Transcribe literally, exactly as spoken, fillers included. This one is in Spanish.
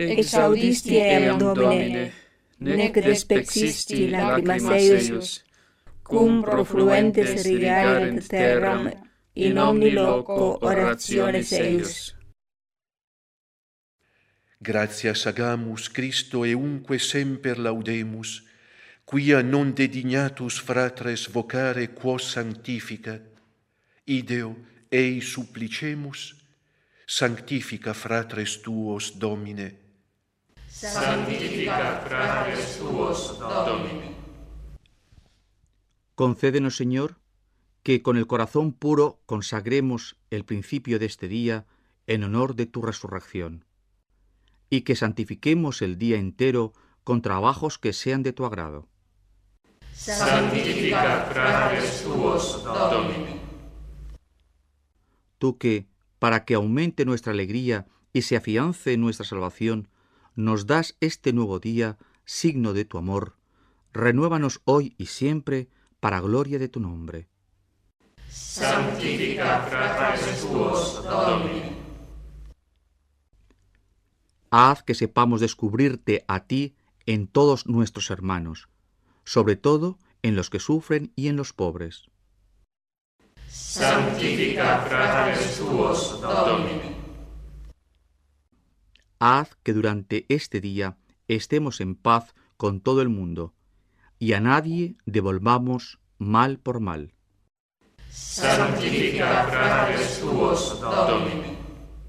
exaudisti eam Domine, nec despixisti lacrimas eius, cum profluentes rigarent terram, in omni loco orationes eius. Gratias agamus Christo eunque semper laudemus, quia non dedignatus fratres vocare quos sanctificat, ideo ei supplicemus, sanctifica fratres tuos, Domine. Sanctifica fratres tuos, Domine. Concédenos, Señor, que con el corazón puro consagremos el principio de este día en honor de tu resurrección, y que santifiquemos el día entero con trabajos que sean de tu agrado. Sanctifica fratres tuos, Domine. Tú que, para que aumente nuestra alegría y se afiance nuestra salvación, nos das este nuevo día, signo de tu amor, renuévanos hoy y siempre para gloria de tu nombre. Sanctifica fratres tuos, Domine. Haz que sepamos descubrirte a ti en todos nuestros hermanos, sobre todo en los que sufren y en los pobres. Sanctifica fratres tuos, Domine. Haz que durante este día estemos en paz con todo el mundo y a nadie devolvamos mal por mal. Sanctifica fratres tuos, Domine.